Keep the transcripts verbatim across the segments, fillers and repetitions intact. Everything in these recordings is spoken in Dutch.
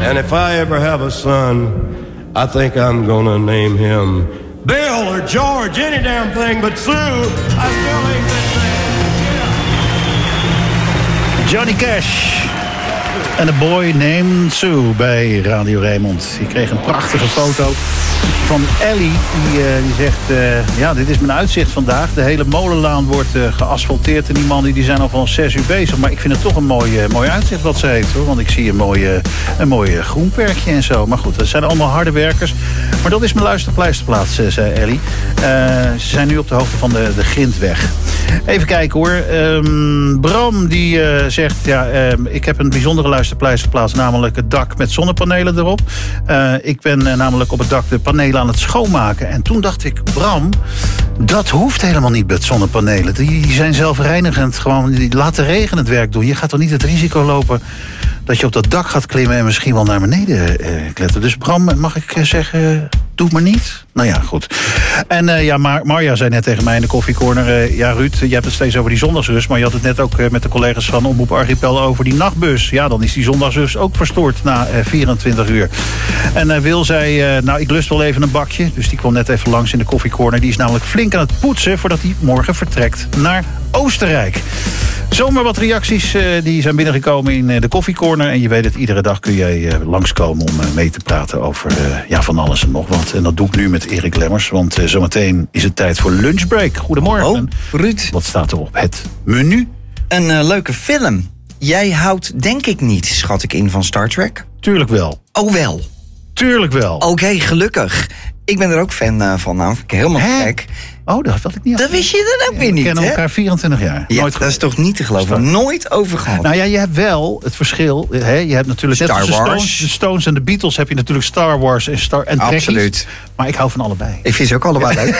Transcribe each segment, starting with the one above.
And if I ever have a son, I think I'm gonna name him Bill or George, any damn thing but Sue. I still ain't that thing. Yeah. Johnny Cash. En een boy named Sue bij Radio Rijnmond. Die kreeg een prachtige foto van Ellie. Die, uh, die zegt, uh, ja, dit is mijn uitzicht vandaag. De hele molenlaan wordt uh, geasfalteerd. En die mannen die zijn al van zes uur bezig. Maar ik vind het toch een mooi, uh, mooi uitzicht wat ze heeft, hoor. Want ik zie een mooi, uh, een mooi uh, groenperkje en zo. Maar goed, dat zijn allemaal harde werkers. Maar dat is mijn luisterpleisterplaats, uh, zei Ellie. Uh, ze zijn nu op de hoogte van de, de Grindweg. Even kijken, hoor. Um, Bram, die uh, zegt, ja, um, ik heb een bijzondere luisterpleisterplaats, namelijk het dak met zonnepanelen erop. Uh, ik ben uh, namelijk op het dak de panelen aan het schoonmaken. En toen dacht ik, Bram, dat hoeft helemaal niet met zonnepanelen. Die, die zijn zelfreinigend, gewoon, die laten regen het werk doen. Je gaat toch niet het risico lopen dat je op dat dak gaat klimmen en misschien wel naar beneden uh, kletteren. Dus Bram, mag ik uh, zeggen, doe maar niet? Nou ja, goed. En uh, ja, Mar- Marja zei net tegen mij in de koffiecorner, uh, ja Ruud, je hebt het steeds over die zondagsrust, maar je had het net ook uh, met de collega's van Omroep Archipel over die nachtbus. Ja, dan is die zondagsrust ook verstoord na uh, vierentwintig uur. En uh, Wil zei, uh, nou, ik lust wel even een bakje. Dus die kwam net even langs in de koffiecorner. Die is namelijk flink aan het poetsen voordat hij morgen vertrekt naar Oostenrijk. Zomaar wat reacties uh, die zijn binnengekomen in uh, de koffiecorner. En je weet het, iedere dag kun jij uh, langskomen om uh, mee te praten over uh, ja, van alles en nog wat. En dat doe ik nu met Erik Lemmers, want uh, zometeen is het tijd voor lunchbreak. Goedemorgen. Oh, Ruud. Wat staat er op het menu? Een uh, leuke film. Jij houdt denk ik niet, schat ik in, van Star Trek? Tuurlijk wel. Oh wel. Tuurlijk wel. Oké, okay, gelukkig. Ik ben er ook fan uh, van, nou, vind ik helemaal Hè? gek. Oh, dat had ik niet. Dat wist je dan ook ja, weer niet, We kennen hè? elkaar vierentwintig jaar. Ja, Nooit dat is toch niet te geloven? Star... Nooit over gehad. Nou ja, je hebt wel het verschil. Hè? Je hebt natuurlijk Star net als de Wars. Stones, de Stones en de Beatles heb je natuurlijk Star Wars en Star en Trekkies. Absoluut. Maar ik hou van allebei. Ik vind ze ook allebei leuk.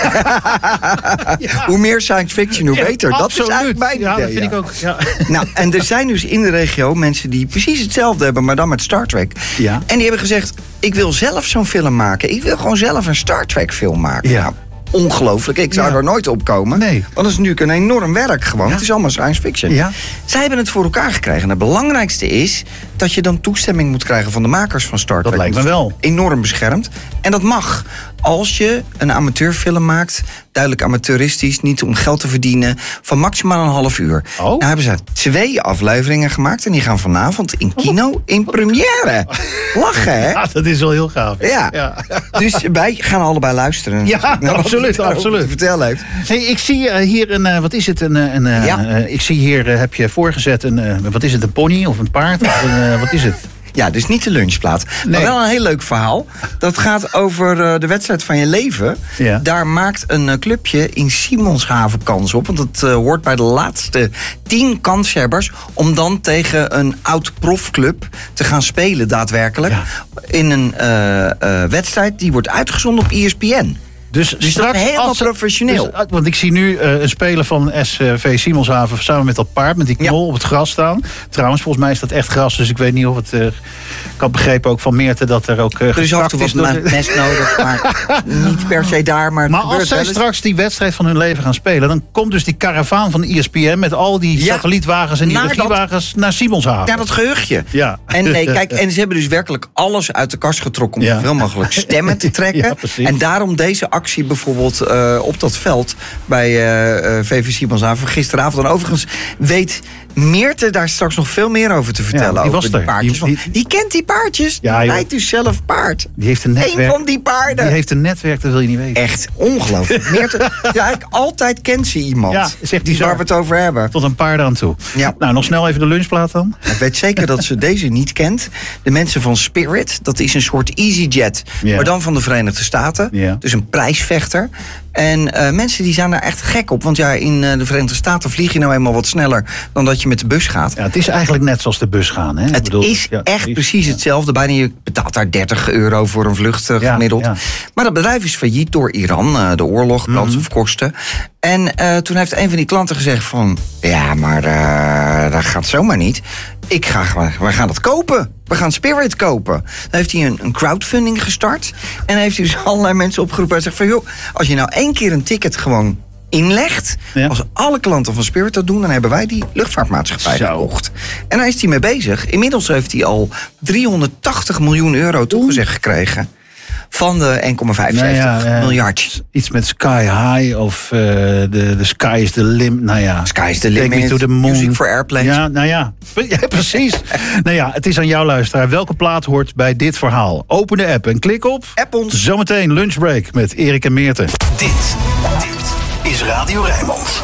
Ja. Hoe meer science fiction, hoe Ja, beter. Dat absoluut. is eigenlijk mijn ja, idee. dat vind ja. ik ook. Ja. Nou, en er zijn dus in de regio mensen die precies hetzelfde hebben, maar dan met Star Trek. Ja. En die hebben gezegd, ik wil zelf zo'n film maken. Ik wil gewoon zelf een Star Trek film maken. Ja. Nou, ongelooflijk. Ik zou Ja. er nooit op komen. Nee. Want dat is natuurlijk een enorm werk gewoon. Ja. Het is allemaal science fiction. Ja. Zij hebben het voor elkaar gekregen. En het belangrijkste is dat je dan toestemming moet krijgen van de makers van Star Trek. Dat lijkt me wel. Enorm beschermd. En dat mag. Als je een amateurfilm maakt, duidelijk amateuristisch, niet om geld te verdienen, van maximaal een half uur. Oh. Nou hebben ze twee afleveringen gemaakt en die gaan vanavond in kino in première. Lachen, hè? Ja, dat is wel heel gaaf. Ja. Ja. Dus wij gaan allebei luisteren. Ja, Nou, wat absoluut, hij daarover absoluut. te vertellen heeft. Hey, ik zie uh, hier een, uh, wat is het? Een, uh, een, uh, Ja. uh, ik zie hier, uh, heb je voorgezet een, uh, wat is het? Een pony of een paard? Of een, uh, wat is het? Ja, dus niet de lunchplaat. Nee. Maar wel een heel leuk verhaal. Dat gaat over uh, de wedstrijd van je leven. Ja. Daar maakt een uh, clubje in Simonshaven kans op. Want het uh, hoort bij de laatste tien kanshebbers om dan tegen een oud profclub te gaan spelen daadwerkelijk. Ja. In een uh, uh, wedstrijd die wordt uitgezonden op E S P N. Dus, Dus dat is helemaal professioneel. Dus, want ik zie nu uh, een speler van S V Simonshaven samen met dat paard, met die knol Ja. op het gras staan. Trouwens, volgens mij is dat echt gras, dus ik weet niet of het... Uh, ik had begrepen ook van Meerte dat er ook uh, Er is af en gestrakt toe wat is door de- mes nodig, maar niet per se daar. Maar, het Maar gebeurt als zij wel eens. straks die wedstrijd van hun leven gaan spelen, dan komt dus die karavaan van E S P N met al die Ja. satellietwagens en die Naar dat- regiewagens naar Simonshaven. Ja, dat geheugje. Ja. En nee, kijk, en ze hebben dus werkelijk alles uit de kast getrokken om Ja. zoveel mogelijk stemmen te trekken. Ja, precies. En daarom deze actie bijvoorbeeld uh, op dat veld bij uh, uh, V V Simonshaven gisteravond. En overigens weet Meerte daar straks nog veel meer over te vertellen. Ja, die over was die er. paardjes. Die- Want die- die kent die paardjes. Ja, die joh. rijdt dus zelf paard. Die heeft een netwerk. Eén van die paarden. Die heeft een netwerk, dat wil je niet weten. Echt ongelooflijk. Meerte, ja, eigenlijk altijd kent ze iemand. Ja, is echt die bizar. waar we het over hebben. Tot een paar aan toe. Ja. Nou, nog snel even de lunchplaat dan. Ik weet zeker dat ze deze niet kent. De mensen van Spirit, dat is een soort EasyJet, Ja. maar dan van de Verenigde Staten. Ja. Dus een prijsvechter. En uh, mensen die zijn daar echt gek op. Want ja, in uh, de Verenigde Staten vlieg je nou eenmaal wat sneller dan dat je met de bus gaat. Ja, het is eigenlijk net zoals de bus gaan. Hè? Ik Het bedoel, is ja, echt precies hetzelfde. Bijna je betaalt daar dertig euro voor een vlucht uh, Ja, gemiddeld. ja. Maar dat bedrijf is failliet door Iran. Uh, de oorlog, brandstofkosten. En uh, toen heeft een van die klanten gezegd van... ja, maar uh, dat gaat zomaar niet. Ik ga, wij gaan dat kopen. We gaan Spirit kopen. Dan heeft hij een, een crowdfunding gestart. En dan heeft hij dus allerlei mensen opgeroepen. Hij zegt van, joh, als je nou één keer een ticket gewoon inlegt. Ja. Als alle klanten van Spirit dat doen, dan hebben wij die luchtvaartmaatschappij Zo. gekocht. En daar is hij mee bezig. Inmiddels heeft hij al driehonderdtachtig miljoen euro toegezegd gekregen. Van de één komma vijfenzeventig Nou ja, eh, miljard. Iets met Sky High of uh, de, de Sky is the limit. Nou ja. Sky is the Take limit. me to the moon. Music for airplanes. Ja, nou ja. Ja, precies. Nou ja, het is aan jou, luisteraar. Welke plaat hoort bij dit verhaal? Open de app en klik op... App ons. Zometeen lunchbreak met Erik en Meerte. Dit, dit is Radio Rijnmond.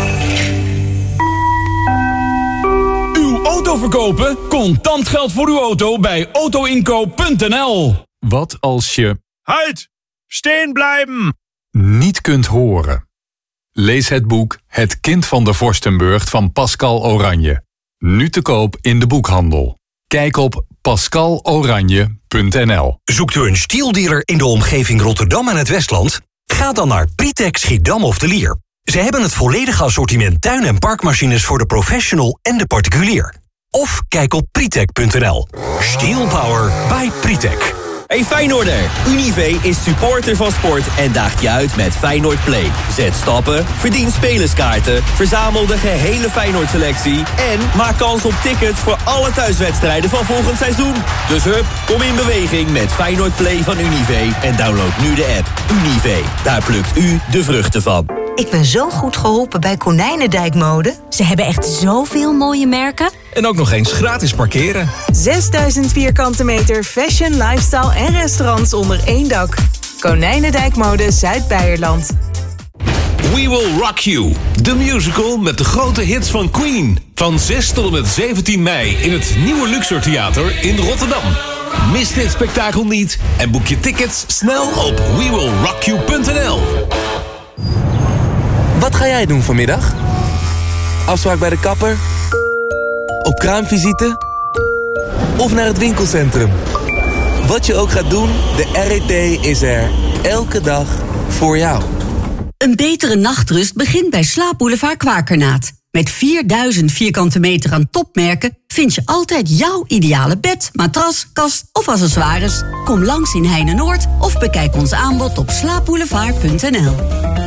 Uw auto verkopen? Contant geld voor uw auto bij autoinkoop punt n l. Wat als je Halt! Stehen blijven! niet kunt horen? Lees het boek Het kind van de Vorstenburg van Pascal Oranje. Nu te koop in de boekhandel. Kijk op pascal oranje punt n l. Zoekt u een stieldealer in de omgeving Rotterdam en het Westland? Ga dan naar Pritek Schiedam of de Lier. Ze hebben het volledige assortiment tuin- en parkmachines voor de professional en de particulier. Of kijk op pritek punt n l. Steel Power by Pritek. Hey Feyenoorder, Unive is supporter van sport en daagt je uit met Feyenoord Play. Zet stappen, verdien spelerskaarten, verzamel de gehele Feyenoord-selectie en maak kans op tickets voor alle thuiswedstrijden van volgend seizoen. Dus hup, kom in beweging met Feyenoord Play van Unive en download nu de app. Unive, daar plukt u de vruchten van. Ik ben zo goed geholpen bij Konijnendijk Mode. Ze hebben echt zoveel mooie merken. En ook nog eens gratis parkeren. zesduizend vierkante meter fashion, lifestyle en restaurants onder één dak. Konijnendijk Mode Zuid-Beierland. We Will Rock You, de musical met de grote hits van Queen. Van zes tot en met zeventien mei in het Nieuwe Luxor Theater in Rotterdam. Mis dit spektakel niet en boek je tickets snel op we will rock you punt n l. Wat ga jij doen vanmiddag? Afspraak bij de kapper? Op kraamvisite? Of naar het winkelcentrum? Wat je ook gaat doen, de R E T is er elke dag voor jou. Een betere nachtrust begint bij Slaapboulevard Kwakernaat. Met vierduizend vierkante meter aan topmerken vind je altijd jouw ideale bed, matras, kast of accessoires. Kom langs in Heine-Noord of bekijk ons aanbod op slaapboulevard punt n l.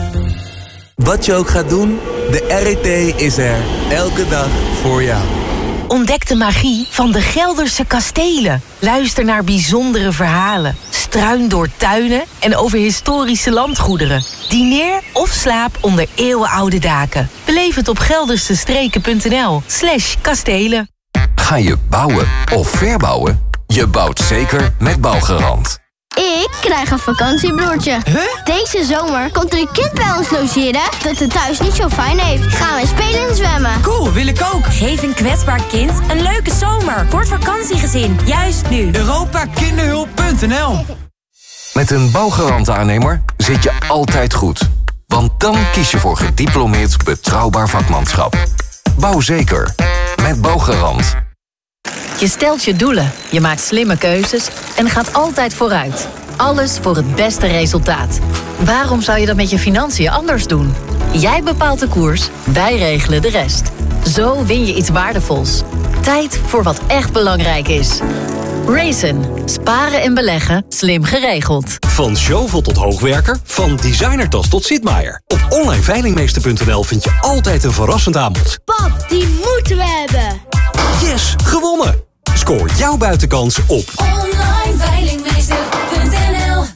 Wat je ook gaat doen, de R E T is er elke dag voor jou. Ontdek de magie van de Gelderse kastelen. Luister naar bijzondere verhalen. Struin door tuinen en over historische landgoederen. Dineer of slaap onder eeuwenoude daken. Beleef het op geldersestreken punt n l slash kastelen. Ga je bouwen of verbouwen? Je bouwt zeker met Bouwgarant. Ik krijg een vakantiebroertje. Huh? Deze zomer komt er een kind bij ons logeren dat het thuis niet zo fijn heeft. Gaan wij spelen en zwemmen. Cool, wil ik ook. Geef een kwetsbaar kind een leuke zomer. Voor het vakantiegezin, juist nu. Europa Kinderhulp punt n l. Met een Bouwgarant-aannemer zit je altijd goed. Want dan kies je voor gediplomeerd betrouwbaar vakmanschap. Bouw zeker. Met Bouwgarant. Je stelt je doelen, je maakt slimme keuzes en gaat altijd vooruit. Alles voor het beste resultaat. Waarom zou je dat met je financiën anders doen? Jij bepaalt de koers, wij regelen de rest. Zo win je iets waardevols. Tijd voor wat echt belangrijk is. Raisin. Sparen en beleggen, slim geregeld. Van shovel tot hoogwerker, van designertas tot zitmaaier. Op online veilingmeester punt n l vind je altijd een verrassend aanbod. Pap, die moeten we hebben. Yes, gewonnen! Scoor jouw buitenkans op online veilingmeester punt n l.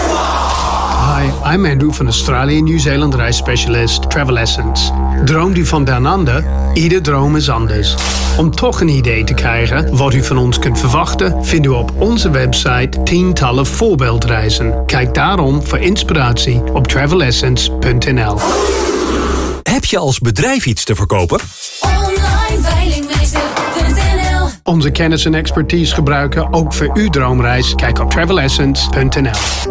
Hi, I'm Andrew van Australië en Nieuw-Zeeland reisspecialist Travel Essence. Droomt u van down under? Ieder droom is anders. Om toch een idee te krijgen wat u van ons kunt verwachten, vindt u op onze website tientallen voorbeeldreizen. Kijk daarom voor inspiratie op travel essence punt n l. Heb je als bedrijf iets te verkopen? online veilingmeester punt n l. Onze kennis en expertise gebruiken ook voor uw droomreis. Kijk op travel essence punt n l.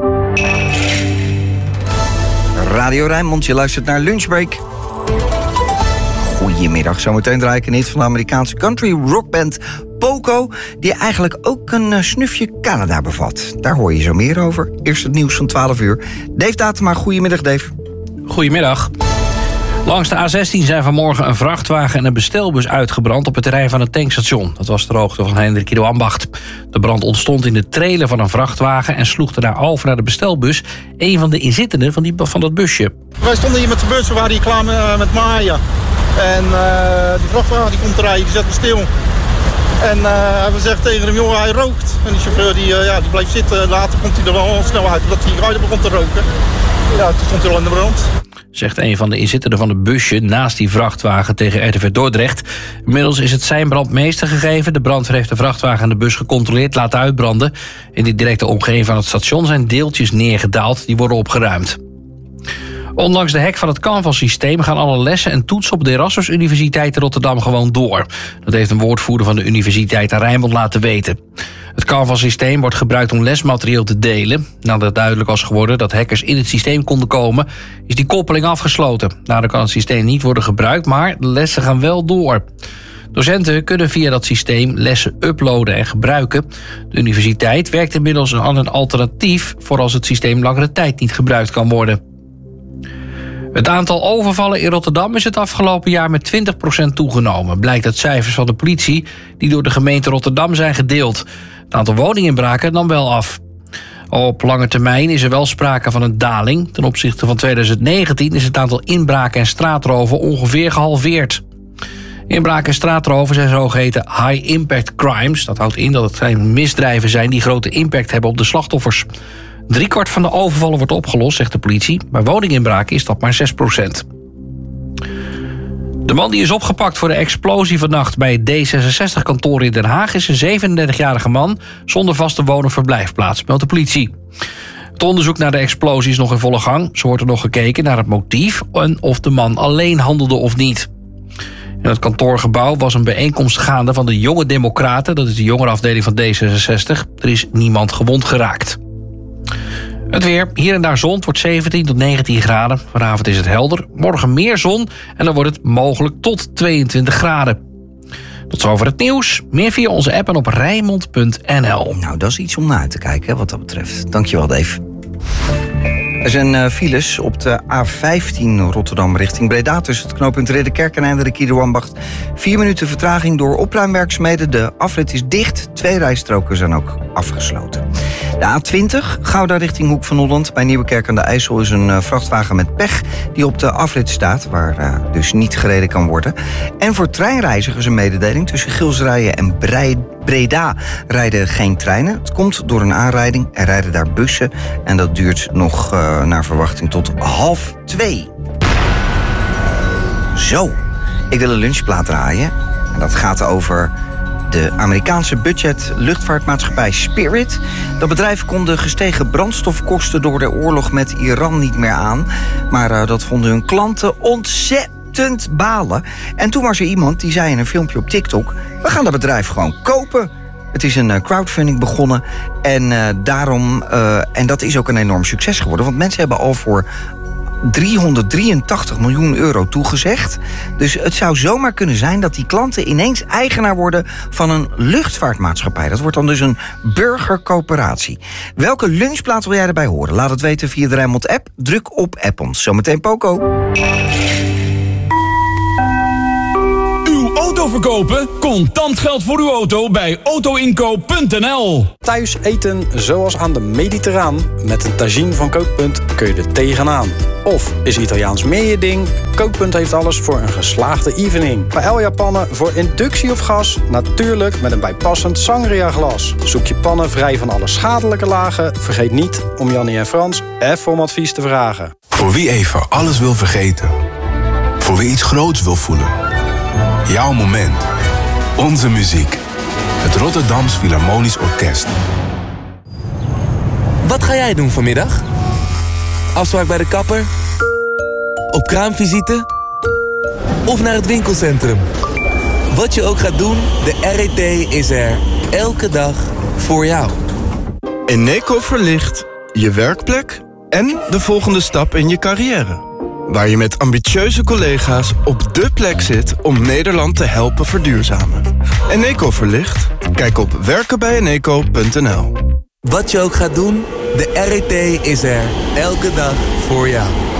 Radio Rijnmond, je luistert naar Lunchbreak. Goedemiddag, zometeen draai ik een hit van de Amerikaanse country rockband Poco, die eigenlijk ook een snufje Canada bevat. Daar hoor je zo meer over. Eerst het nieuws van twaalf uur. Dave Datema, goedemiddag Dave. Goedemiddag. Langs de A zestien zijn vanmorgen een vrachtwagen en een bestelbus uitgebrand op het terrein van het tankstation. Dat was ter hoogte van Hendrik Ido Ambacht. De brand ontstond in de trailer van een vrachtwagen en sloeg daarna over naar de bestelbus. Een van de inzittenden van, die, van dat busje. Wij stonden hier met de bus, we waren hier klaar met, uh, met maaien. En uh, die vrachtwagen die komt te rijden, die zet me stil. En uh, we zeggen tegen hem, joh, hij rookt. En die chauffeur die, uh, ja, die bleef zitten. Later komt hij er wel snel uit, omdat hij rijden begon te roken. Ja, toen stond hij al in de brand. Zegt een van de inzittenden van het busje naast die vrachtwagen tegen R T V Dordrecht. Inmiddels is het zijn brandmeester gegeven. De brandweer heeft de vrachtwagen en de bus gecontroleerd laten uitbranden. In de directe omgeving van het station zijn deeltjes neergedaald. Die worden opgeruimd. Ondanks de hek van het Canvas-systeem gaan alle lessen en toetsen op de Erasmus Universiteit in Rotterdam gewoon door. Dat heeft een woordvoerder van de Universiteit aan Rijnmond laten weten. Het Canvas-systeem wordt gebruikt om lesmateriaal te delen. Nadat duidelijk was geworden dat hackers in het systeem konden komen, is die koppeling afgesloten. Daardoor kan het systeem niet worden gebruikt, maar de lessen gaan wel door. Docenten kunnen via dat systeem lessen uploaden en gebruiken. De universiteit werkt inmiddels aan een alternatief voor als het systeem langere tijd niet gebruikt kan worden. Het aantal overvallen in Rotterdam is het afgelopen jaar met twintig procent toegenomen. Blijkt uit cijfers van de politie die door de gemeente Rotterdam zijn gedeeld. Het aantal woninginbraken nam wel af. Op lange termijn is er wel sprake van een daling. Ten opzichte van tweeduizend negentien is het aantal inbraken en straatroven ongeveer gehalveerd. Inbraken en straatroven zijn zogeheten high-impact crimes. Dat houdt in dat het zijn misdrijven zijn die grote impact hebben op de slachtoffers. Driekwart van de overvallen wordt opgelost, zegt de politie. Bij woninginbraken is dat maar zes procent. De man die is opgepakt voor de explosie vannacht bij het D zesenzestig-kantoor in Den Haag is een zevenendertigjarige man zonder vaste woon- of verblijfplaats, meldt de politie. Het onderzoek naar de explosie is nog in volle gang. Zo wordt er nog gekeken naar het motief en of de man alleen handelde of niet. In het kantoorgebouw was een bijeenkomst gaande van de Jonge Democraten. Dat is de jongerenafdeling van D zesenzestig. Er is niemand gewond geraakt. Het weer, hier en daar zon, het wordt zeventien tot negentien graden. Vanavond is het helder, morgen meer zon en dan wordt het mogelijk tot tweeëntwintig graden. Tot zover het nieuws. Meer via onze app en op rijnmond punt n l. Nou, dat is iets om naar uit te kijken, wat dat betreft. Dankjewel, Dave. Er zijn uh, files op de A vijftien Rotterdam richting Breda tussen het knooppunt Ridderkerk en Hendrik Iederwambacht. Vier minuten vertraging door opruimwerkzaamheden. De afrit is dicht. Twee rijstroken zijn ook afgesloten. De A twintig, Gouda richting Hoek van Holland. Bij Nieuwekerk aan de IJssel is een uh, vrachtwagen met pech die op de afrit staat, waar uh, dus niet gereden kan worden. En voor treinreizigers een mededeling. Tussen Gilsrijen en Breda rijden geen treinen. Het komt door een aanrijding. Er rijden daar bussen en dat duurt nog uh, naar verwachting tot half twee. Zo, ik wil een lunchplaat draaien. En dat gaat over de Amerikaanse budget luchtvaartmaatschappij Spirit. Dat bedrijf kon de gestegen brandstofkosten door de oorlog met Iran niet meer aan. Maar uh, dat vonden hun klanten ontzettend balen. En toen was er iemand die zei in een filmpje op TikTok: we gaan dat bedrijf gewoon kopen. Het is een uh, crowdfunding begonnen. En uh, daarom, uh, en dat is ook een enorm succes geworden. Want mensen hebben al voor driehonderddrieëntachtig miljoen euro toegezegd. Dus het zou zomaar kunnen zijn dat die klanten ineens eigenaar worden van een luchtvaartmaatschappij. Dat wordt dan dus een burgercoöperatie. Welke lunchplaat wil jij erbij horen? Laat het weten via de Rijnmond app. Druk op app ons. Zometeen Poco. Auto verkopen? Contant geld voor uw auto bij auto inkoop punt n l. Thuis eten zoals aan de Mediterraan. Met een tagine van Kookpunt kun je er tegenaan. Of is Italiaans meer je ding? Kookpunt heeft alles voor een geslaagde evening. Paella-pannen voor inductie of gas? Natuurlijk met een bijpassend sangria-glas. Zoek je pannen vrij van alle schadelijke lagen? Vergeet niet om Jannie en Frans even om advies te vragen. Voor wie even alles wil vergeten. Voor wie iets groots wil voelen. Jouw moment. Onze muziek. Het Rotterdams Philharmonisch Orkest. Wat ga jij doen vanmiddag? Afspraak bij de kapper? Op kraamvisite? Of naar het winkelcentrum? Wat je ook gaat doen, de R E T is er elke dag voor jou. Eneco verlicht je werkplek en de volgende stap in je carrière. Waar je met ambitieuze collega's op dé plek zit om Nederland te helpen verduurzamen. Eneco verlicht? Kijk op werken bij eneco punt n l. Wat je ook gaat doen, de R E T is er elke dag voor jou.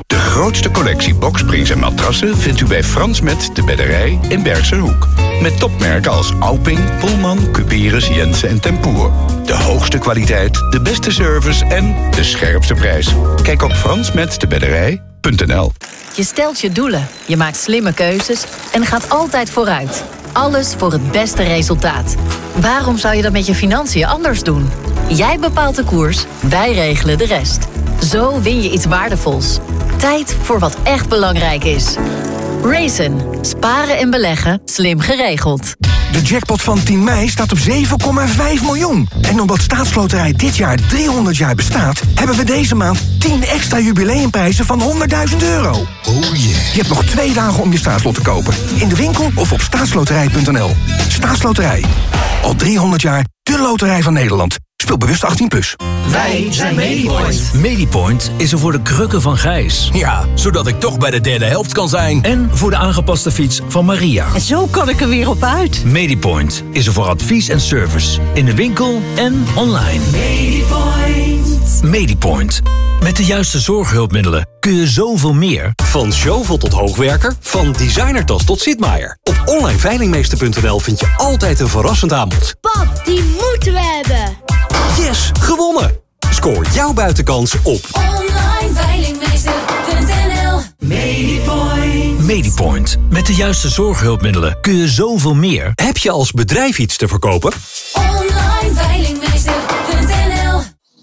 De grootste collectie boksprings en matrassen vindt u bij Frans Met de Bedderij in Bergse Hoek. Met topmerken als Auping, Pullman, Cuperus, Jensen en Tempoer. De hoogste kwaliteit, de beste service en de scherpste prijs. Kijk op frans met de bedderij punt n l. Je stelt je doelen, je maakt slimme keuzes en gaat altijd vooruit. Alles voor het beste resultaat. Waarom zou je dat met je financiën anders doen? Jij bepaalt de koers, wij regelen de rest. Zo win je iets waardevols. Tijd voor wat echt belangrijk is. Raisin. Sparen en beleggen. Slim geregeld. De jackpot van tien mei staat op zeven komma vijf miljoen. En omdat Staatsloterij dit jaar driehonderd jaar bestaat, hebben we deze maand tien extra jubileumprijzen van honderdduizend euro. Oh yeah. Je hebt nog twee dagen om je staatslot te kopen. In de winkel of op staatsloterij punt n l. Staatsloterij. Al driehonderd jaar de loterij van Nederland. Speel bewust achttien plus. Wij zijn Medipoint. Medipoint is er voor de krukken van Gijs. Ja, zodat ik toch bij de derde helft kan zijn. En voor de aangepaste fiets van Maria. En zo kan ik er weer op uit. Medipoint is er voor advies en service. In de winkel en online. Medipoint. Medipoint. Met de juiste zorghulpmiddelen kun je zoveel meer. Van Zoveel tot hoogwerker, van designertas tot Sitmaier. Op online veilingmeester punt n l vind je altijd een verrassend aanbod. Pap, die moeten we hebben. Yes, gewonnen! Scoor jouw buitenkans op online veilingmeester punt n l. Medipoint. Medipoint. Met de juiste zorghulpmiddelen kun je zoveel meer. Heb je als bedrijf iets te verkopen? online veilingmeester punt n l.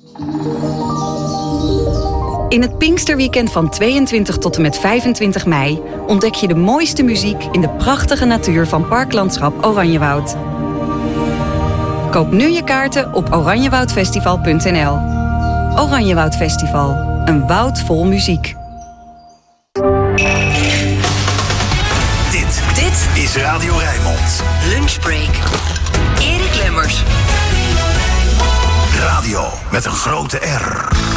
In het Pinksterweekend van tweeëntwintig tot en met vijfentwintig mei ontdek je de mooiste muziek in de prachtige natuur van Parklandschap Oranjewoud. Koop nu je kaarten op oranjewoudfestival punt n l. Oranjewoud Festival, een woud vol muziek. Dit, dit is Radio Rijnmond. Lunchbreak. Erik Lemmers. Radio met een grote R.